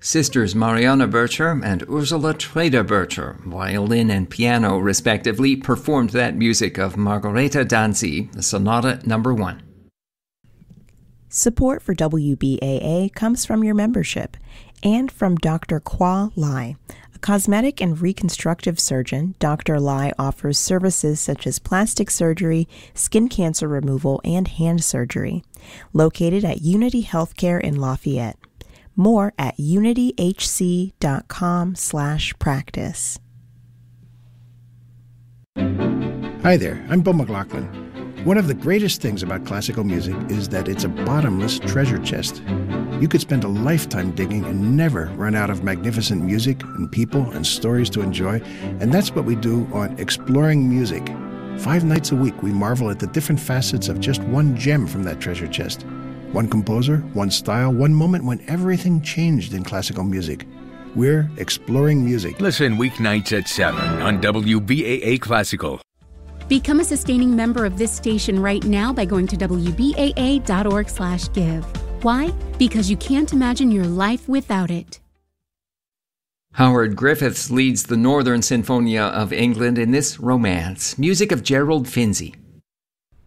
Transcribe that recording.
Sisters Mariana Bircher and Ursula Trader-Bircher, violin and piano respectively, performed that music of Margareta Danzi, the Sonata No. 1. Support for WBAA comes from your membership and from Dr. Kwa Lai. A cosmetic and reconstructive surgeon, Dr. Lai offers services such as plastic surgery, skin cancer removal, and hand surgery. Located at Unity Healthcare in Lafayette. More at unityhc.com/practice. Hi there, I'm Bo McLaughlin. One of the greatest things about classical music is that it's a bottomless treasure chest. You could spend a lifetime digging and never run out of magnificent music and people and stories to enjoy, and that's what we do on Exploring Music. 5 nights a week, we marvel at the different facets of just one gem from that treasure chest. One composer, one style, one moment when everything changed in classical music. We're Exploring Music. Listen weeknights at 7 on WBAA Classical. Become a sustaining member of this station right now by going to WBAA.org/give. Why? Because you can't imagine your life without it. Howard Griffiths leads the Northern Sinfonia of England in this romance, music of Gerald Finzi.